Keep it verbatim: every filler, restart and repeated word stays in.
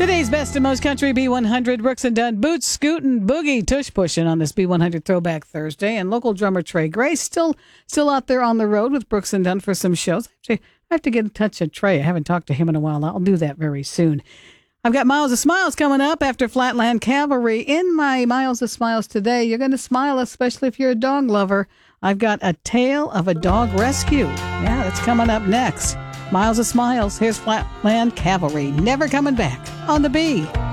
Today's best and most country B one hundred, Brooks and Dunn, boots, scootin', boogie, tush pushing on this B one hundred Throwback Thursday. And local drummer Trey Gray still still out there on the road with Brooks and Dunn for some shows. I have to, I have to get in touch with Trey. I haven't talked to him in a while. I'll do that very soon. I've got Miles of Smiles coming up after Flatland Cavalry. In my Miles of Smiles today, you're going to smile, especially if you're a dog lover. I've got A Tale of a Dog Rescue. Yeah, that's coming up next. Miles of Smiles. Here's Flatland Cavalry. Never coming back on the B.